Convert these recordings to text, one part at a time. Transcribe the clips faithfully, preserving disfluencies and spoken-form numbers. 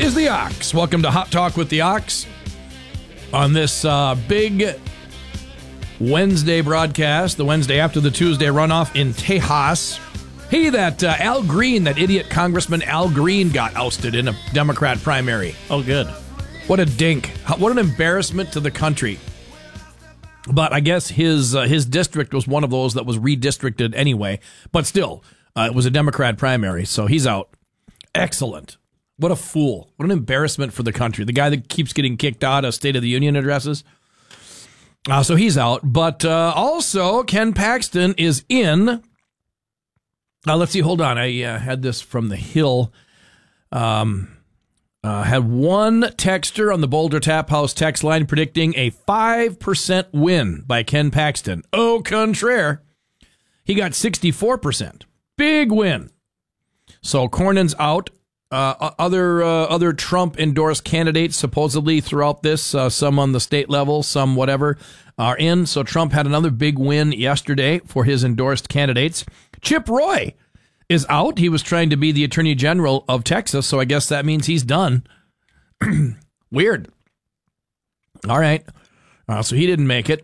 is the Ox. Welcome to Hot Talk with the Ox on this uh, big Wednesday broadcast, the Wednesday after the Tuesday runoff in Tejas. Hey, that uh, Al Green, that idiot Congressman Al Green got ousted in a Democrat primary. Oh, good. What a dink. What an embarrassment to the country. But I guess his uh, his district was one of those that was redistricted anyway. But still, uh, it was a Democrat primary, so he's out. Excellent. What a fool. What an embarrassment for the country. The guy that keeps getting kicked out of State of the Union addresses. Uh, so he's out. But uh, also, Ken Paxton is in. Uh, let's see. Hold on. I uh, had this from the Hill. Um, uh, had one texter on the Boulder Tap House text line predicting a five percent win by Ken Paxton. Au contraire, he got sixty-four percent. Big win. So Cornyn's out. Uh, other uh, other Trump-endorsed candidates supposedly throughout this, uh, some on the state level, some whatever, are in. So Trump had another big win yesterday for his endorsed candidates. Chip Roy is out. He was trying to be the Attorney General of Texas, so I guess that means he's done. Weird. All right. Uh, so he didn't make it.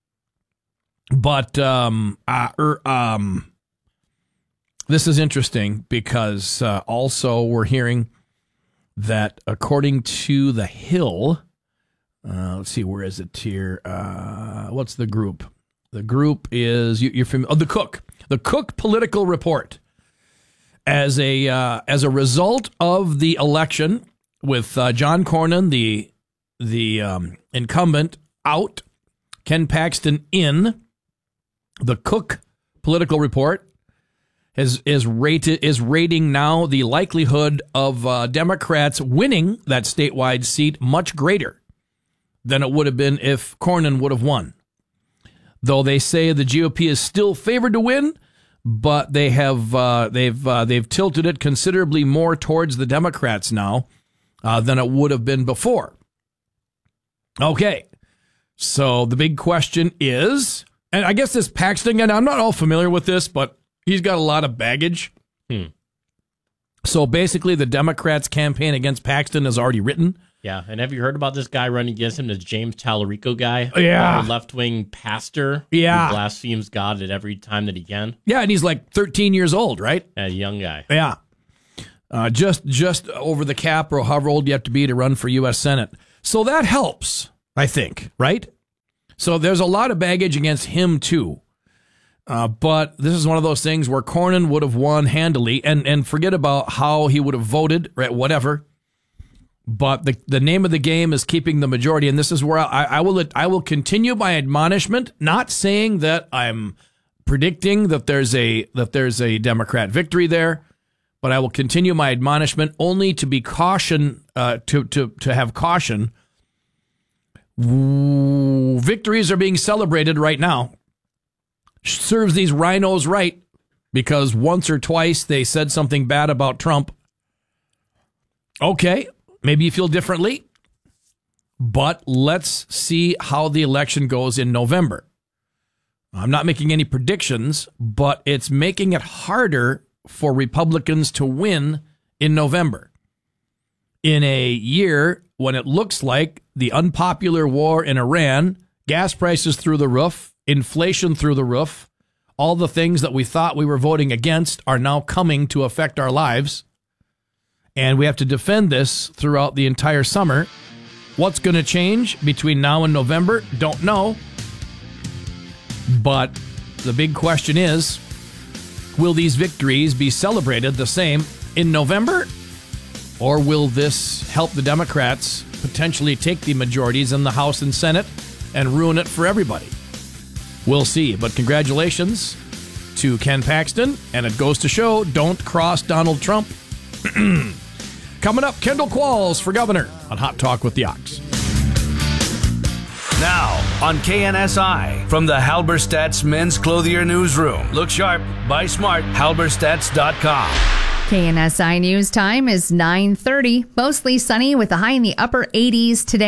But um, uh, er, um, this is interesting because uh, also we're hearing that according to the Hill, uh, let's see, where is it here? Uh, what's the group? The group is, you, you're familiar, oh, the Cook. The Cook Political Report. As a uh, as a result of the election with uh, John Cornyn, the the um, incumbent, out, Ken Paxton in, the Cook Political Report is is rated is rating now the likelihood of uh, Democrats winning that statewide seat much greater than it would have been if Cornyn would have won. Though they say the G O P is still favored to win, but they have uh, they've uh, they've tilted it considerably more towards the Democrats now uh, than it would have been before. Okay, so the big question is, and I guess this Paxton, and I'm not all familiar with this, but he's got a lot of baggage. Hmm. So basically, the Democrats' campaign against Paxton is already written. Yeah, and have you heard about this guy running against him, this James Tallarico guy? Yeah. A left-wing pastor yeah. who blasphemes God at every time that he can. Yeah, and he's like thirteen years old, right? Yeah, a young guy. Yeah. Uh, just just over the cap or however old you have to be to run for U S Senate. So that helps, I think, right? So there's a lot of baggage against him, too. Uh, but this is one of those things where Cornyn would have won handily, and, and forget about how he would have voted, right, whatever. But the the name of the game is keeping the majority, and this is where I, I will I will continue my admonishment, not saying that I'm predicting that there's a that there's a Democrat victory there, but I will continue my admonishment only to be caution uh, to to to have caution. Ooh, victories are being celebrated right now. Serves these rhinos right, because once or twice they said something bad about Trump. Okay. Maybe you feel differently, but let's see how the election goes in November. I'm not making any predictions, but it's making it harder for Republicans to win in November. In a year when it looks like the unpopular war in Iran, gas prices through the roof, inflation through the roof, all the things that we thought we were voting against are now coming to affect our lives. And we have to defend this throughout the entire summer. What's going to change between now and November? Don't know. But the big question is, will these victories be celebrated the same in November? Or will this help the Democrats potentially take the majorities in the House and Senate and ruin it for everybody? We'll see. But congratulations to Ken Paxton. And it goes to show, don't cross Donald Trump. Coming up, Kendall Qualls for governor on Hot Talk with the Ox. Now on K N S I from the Halberstadt's Men's Clothier Newsroom. Look sharp, buy smart, halberstadts dot com. K N S I News time is nine thirty. Mostly sunny with a high in the upper eighties today.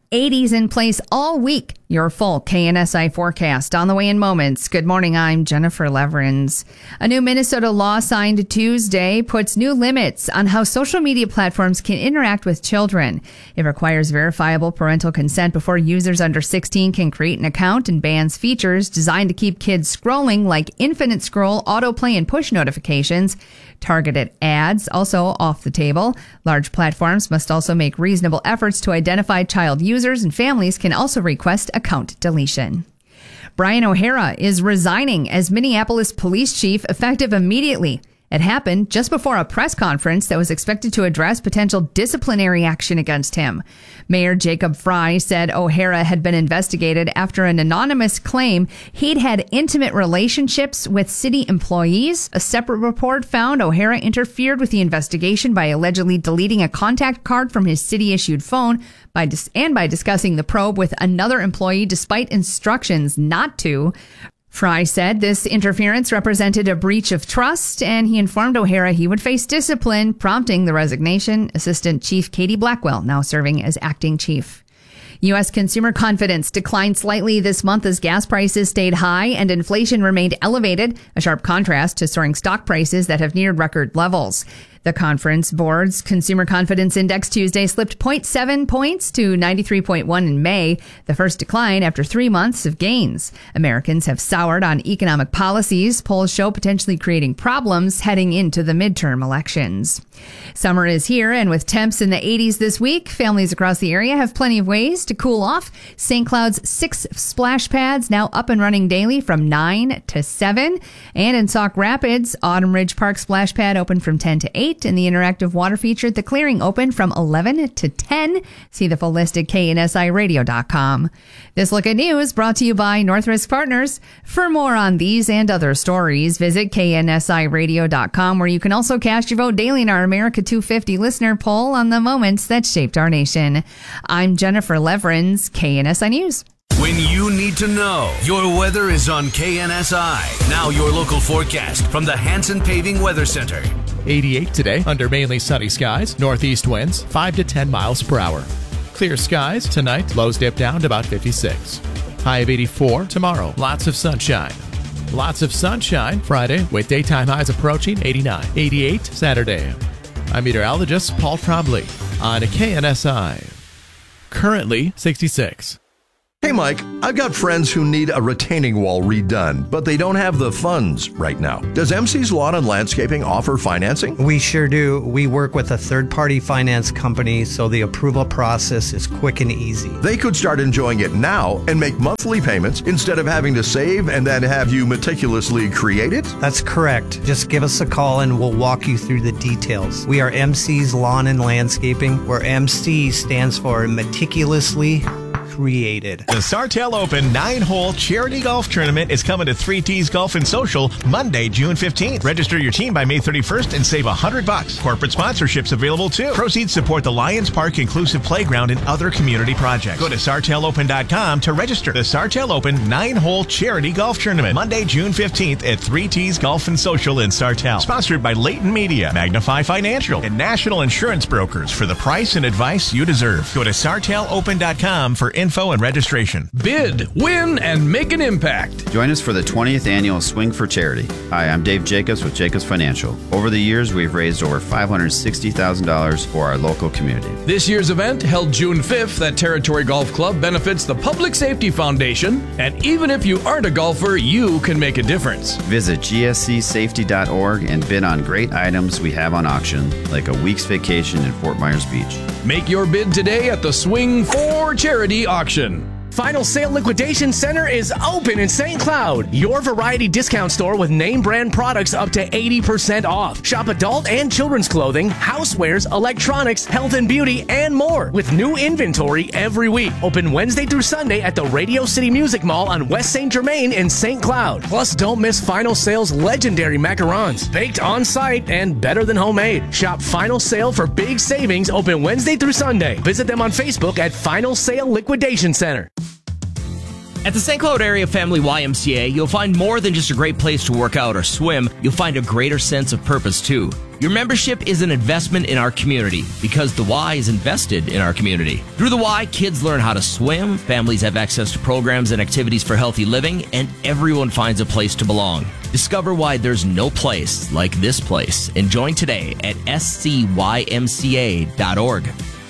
eighties in place all week. Your full K N S I forecast on the way in moments. Good morning, I'm Jennifer Leverins. A new Minnesota law signed Tuesday puts new limits on how social media platforms can interact with children. It requires verifiable parental consent before users under sixteen can create an account and bans features designed to keep kids scrolling like infinite scroll, autoplay, and push notifications. Targeted ads also off the table. Large platforms must also make reasonable efforts to identify child users, and families can also request account deletion. Brian O'Hara is resigning as Minneapolis police chief effective immediately. It happened just before a press conference that was expected to address potential disciplinary action against him. Mayor Jacob Fry said O'Hara had been investigated after an anonymous claim he'd had intimate relationships with city employees. A separate report found O'Hara interfered with the investigation by allegedly deleting a contact card from his city-issued phone by dis- and by discussing the probe with another employee despite instructions not to. Fry said this interference represented a breach of trust, and he informed O'Hara he would face discipline, prompting the resignation. Assistant Chief Katie Blackwell now serving as acting chief. U S consumer confidence declined slightly this month as gas prices stayed high and inflation remained elevated, a sharp contrast to soaring stock prices that have neared record levels. The Conference Board's Consumer Confidence Index Tuesday slipped zero point seven points to ninety-three point one in May, the first decline after three months of gains. Americans have soured on economic policies. Polls show potentially creating problems heading into the midterm elections. Summer is here, and with temps in the eighties this week, families across the area have plenty of ways to cool off. Saint Cloud's six splash pads now up and running daily from nine to seven. And in Sauk Rapids, Autumn Ridge Park splash pad open from ten to eight. And the interactive water feature at the Clearing open from eleven to ten. See the full list at K N S I radio dot com. This Look at News brought to you by Northrisk Partners. For more on these and other stories, visit K N S I radio dot com, where you can also cast your vote daily in our America two fifty listener poll on the moments that shaped our nation. I'm Jennifer Leverins, K N S I News. When you need to know, your weather is on K N S I. Now your local forecast from the Hanson Paving Weather Center. eighty-eight today under mainly sunny skies. Northeast winds five to ten miles per hour. Clear skies tonight. Lows dip down to about fifty-six. High of eighty-four tomorrow. Lots of sunshine. Lots of sunshine Friday with daytime highs approaching eighty-nine. eighty-eight Saturday. I'm meteorologist Paul Trombley on K N S I. Currently sixty-six. Hey, Mike, I've got friends who need a retaining wall redone, but they don't have the funds right now. Does M C's Lawn and Landscaping offer financing? We sure do. We work with a third-party finance company, so the approval process is quick and easy. They could start enjoying it now and make monthly payments instead of having to save and then have you meticulously create it? That's correct. Just give us a call and we'll walk you through the details. We are M C's Lawn and Landscaping, where M C stands for meticulously created. The Sartell Open nine-hole charity golf tournament is coming to three T's Golf and Social Monday, June fifteenth. Register your team by May thirty-first and save one hundred bucks. Corporate sponsorships available too. Proceeds support the Lions Park Inclusive Playground and other community projects. Go to sartell open dot com to register. The Sartell Open nine-hole charity golf tournament Monday, June fifteenth at three T's Golf and Social in Sartell. Sponsored by Leighton Media, Magnify Financial, and National Insurance Brokers for the price and advice you deserve. Go to sartell open dot com for info and registration. Bid, win, and make an impact. Join us for the twentieth annual Swing for Charity. Hi, I'm Dave Jacobs with Jacobs Financial. Over the years, we've raised over five hundred sixty thousand dollars for our local community. This year's event, held June fifth at Territory Golf Club, benefits the Public Safety Foundation, and even if you aren't a golfer, you can make a difference. Visit G S C safety dot org and bid on great items we have on auction, like a week's vacation in Fort Myers Beach. Make your bid today at the Swing for Charity auction. Final Sale Liquidation Center is open in Saint Cloud. Your variety discount store with name brand products up to eighty percent off. Shop adult and children's clothing, housewares, electronics, health and beauty, and more. With new inventory every week. Open Wednesday through Sunday at the Radio City Music Mall on West Saint Germain in Saint Cloud. Plus, don't miss Final Sale's legendary macarons. Baked on site and better than homemade. Shop Final Sale for big savings. Open Wednesday through Sunday. Visit them on Facebook at Final Sale Liquidation Center. At the Saint Cloud Area Family Y M C A, you'll find more than just a great place to work out or swim. You'll find a greater sense of purpose, too. Your membership is an investment in our community because the Y is invested in our community. Through the Y, kids learn how to swim, families have access to programs and activities for healthy living, and everyone finds a place to belong. Discover why there's no place like this place and join today at s c y m c a dot org.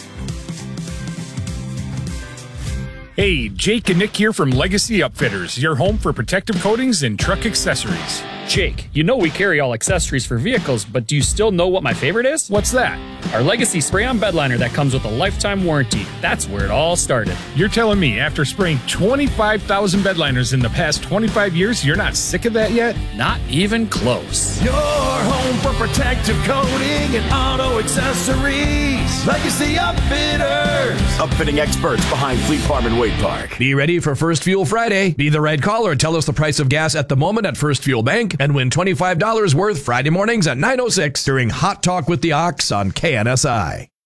Hey, Jake and Nick here from Legacy Upfitters, your home for protective coatings and truck accessories. Jake, you know we carry all accessories for vehicles, but do you still know what my favorite is? What's that? Our Legacy spray-on bed liner that comes with a lifetime warranty. That's where it all started. You're telling me after spraying twenty-five thousand bed liners in the past twenty-five years, you're not sick of that yet? Not even close. Your home for protective coating and auto accessories. Legacy Upfitters. Upfitting experts behind Fleet Farm and Wade Park. Be ready for First Fuel Friday. Be the right caller. Tell us the price of gas at the moment at First Fuel Bank and win twenty-five dollars worth Friday mornings at nine oh six during Hot Talk with the Ox on K N S I.